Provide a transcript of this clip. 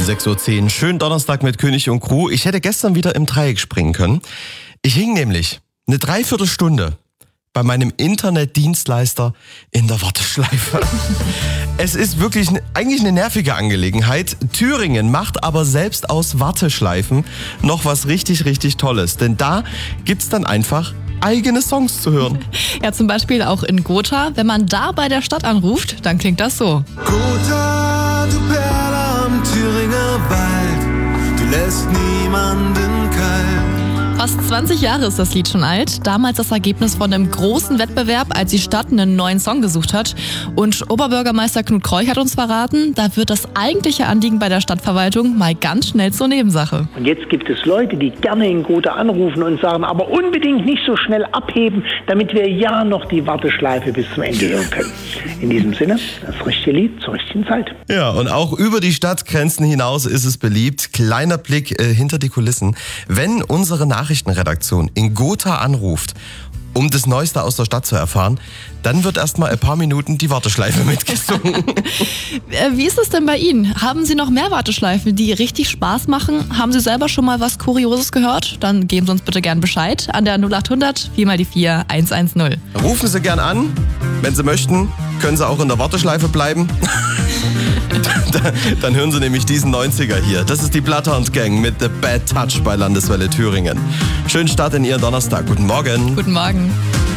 6:10 Uhr. Schönen Donnerstag mit König und Crew. Ich hätte gestern wieder im Dreieck springen können. Ich hing nämlich eine Dreiviertelstunde bei meinem Internetdienstleister in der Warteschleife. Es ist wirklich eigentlich eine nervige Angelegenheit. Thüringen macht aber selbst aus Warteschleifen noch was richtig, richtig Tolles. Denn da gibt's dann einfach eigene Songs zu hören. Ja, zum Beispiel auch in Gotha. Wenn man da bei der Stadt anruft, dann klingt das so. Gotha, du Perle am Thüringer Wald, du lässt niemanden kalt. Fast 20 Jahre ist das Lied schon alt. Damals das Ergebnis von einem großen Wettbewerb, als die Stadt einen neuen Song gesucht hat. Und Oberbürgermeister Knut Kreuch hat uns verraten, da wird das eigentliche Anliegen bei der Stadtverwaltung mal ganz schnell zur Nebensache. Und jetzt gibt es Leute, die gerne in Gotha anrufen und sagen, aber unbedingt nicht so schnell abheben, damit wir ja noch die Warteschleife bis zum Ende hören können. In diesem Sinne, das richtige Lied zur richtigen Zeit. Ja, und auch über die Stadtgrenzen hinaus ist es beliebt. Kleiner Blick hinter die Kulissen. Wenn unsere Nachrichtenredaktion in Gotha anruft, um das Neueste aus der Stadt zu erfahren, dann wird erstmal ein paar Minuten die Warteschleife mitgesungen. Wie ist es denn bei Ihnen? Haben Sie noch mehr Warteschleifen, die richtig Spaß machen? Haben Sie selber schon mal was Kurioses gehört? Dann geben Sie uns bitte gern Bescheid an der 0800 4x4 110. Rufen Sie gern an. Wenn Sie möchten, können Sie auch in der Warteschleife bleiben. Dann hören Sie nämlich diesen 90er hier. Das ist die Bloodhound Gang mit The Bad Touch bei Landeswelle Thüringen. Schönen Start in Ihren Donnerstag. Guten Morgen. Guten Morgen.